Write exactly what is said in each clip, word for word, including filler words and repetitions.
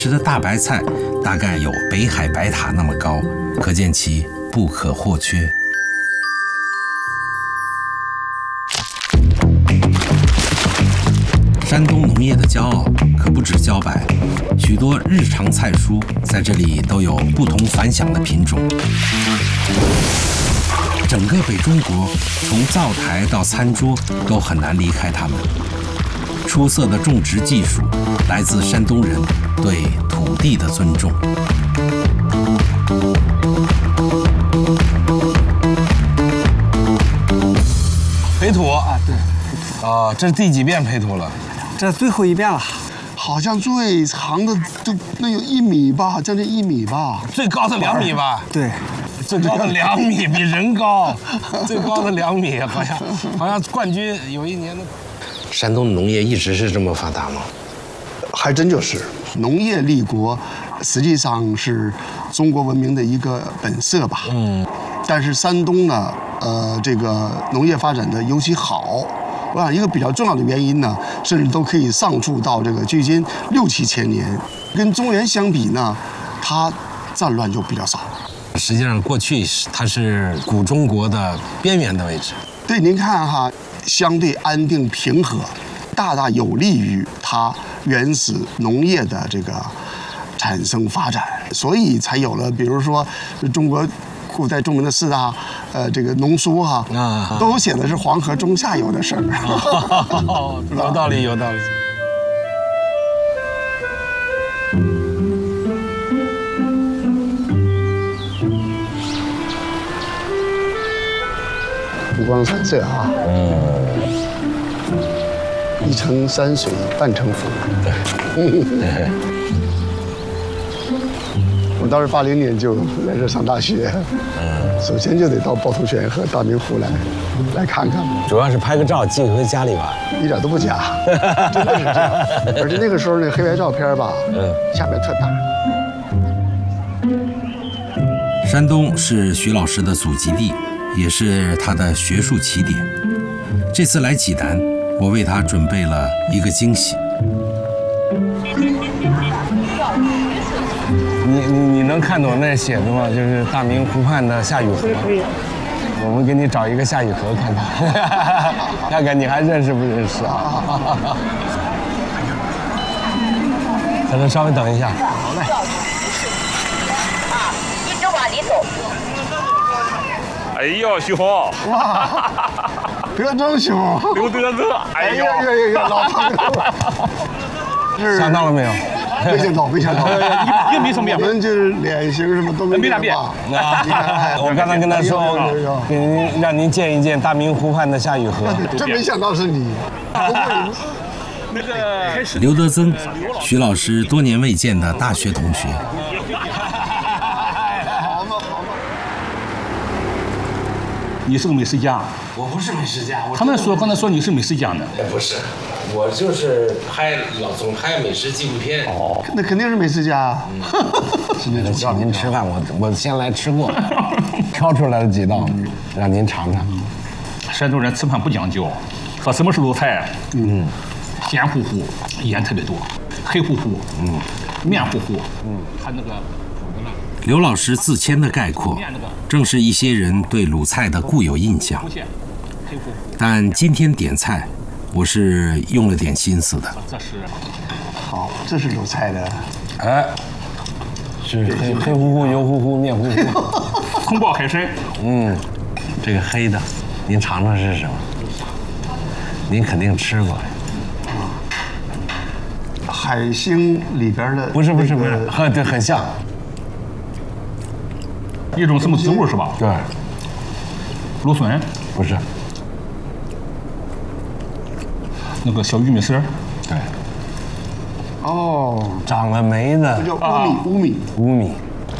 吃的大白菜大概有北海白塔那么高，可见其不可或缺。山东农业的骄傲可不止茭白，许多日常菜蔬在这里都有不同凡响的品种。整个北中国，从灶台到餐桌都很难离开它们。出色的种植技术来自山东人对土地的尊重。 培土啊，对，啊，这是第几遍培土了？ 这最后一遍了。 好像最长的都能有一米吧，将近一米吧。 最高的两米吧？ 对， 最高的两米，比人高。最高的两米，好像好像冠军有一年的。 山东农业一直是这么发达吗？ 还真就是，农业立国，实际上是中国文明的一个本色吧。嗯。但是山东呢，呃，这个农业发展的尤其好。我想一个比较重要的原因呢，甚至都可以上溯到这个距今六七千年，跟中原相比呢，它战乱就比较少。 实际上，过去它是古中国的边缘的位置。 对，您看哈，相对安定平和，大大有利于它原始农业的这个产生发展，所以才有了比如说中国古代著名的四大呃这个农书哈，啊，都写的是黄河中下游的事儿。 哦，有道理，有道理。 湖光山色啊，嗯，一城山水半城府。嗯，我当时八零年就来这上大学，嗯，首先就得到趵突泉和大明湖来来看看， 主要是拍个照寄回家里吧， 一点都不假，真的是这样。而且那个时候那黑白照片吧，嗯，下面特大。 山东是徐老师的祖籍地，也是他的学术起点。这次来济南，我为他准备了一个惊喜。 你你你能看懂那写的吗？就是大明湖畔的夏雨荷。我们给你找一个夏雨荷看看，看看你还认识不认识啊？在这稍微等一下。好嘞。 一直往里走。 哎呦，徐红！ 哇，德州兄， 刘德泽，哎呦呀呀呀，老朋友。 想到了没有？ 没想到，没想到， 也没什么变化。 我们就是脸型什么都没啥变化。 我刚才跟他说，给您让您见一见大明湖畔的夏雨荷。 真没想到是你。 那个刘德增，徐老师多年未见的大学同学。 你是个美食家？ 我不是美食家， 他们说刚才说你是美食家呢。 不是，我就是拍老总拍美食纪录片。 哦，那肯定是美食家。 今天请您吃饭，我我先来吃过，挑出来了几道，让您尝尝。 山东人吃饭不讲究，说什么是鲁菜？嗯，咸乎乎，盐特别多；黑乎乎，嗯，面乎乎，嗯，还那个。 刘老师自谦的概括，正是一些人对鲁菜的固有印象。但今天点菜，我是用了点心思的。 这是， 好，这是鲁菜的， 哎，是黑黑乎乎、油乎乎、面乎乎。 空爆海参。 嗯，这个黑的，您尝尝是什么？您肯定吃过。 海星里边的不是不是不是，很对，很像。 一种什么植物是吧？ 对， 芦笋不是， 那个小玉米丝儿。 对。 哦， 长了霉的。 叫乌米，乌米， 乌米。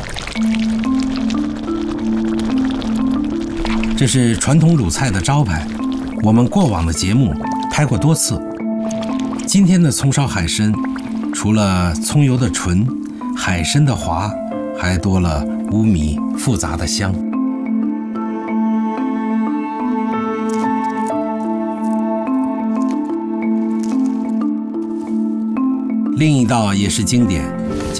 这是传统鲁菜的招牌，我们过往的节目拍过多次。今天的葱烧海参，除了葱油的纯，海参的滑，还多了乌米复杂的香。 另一道也是经典。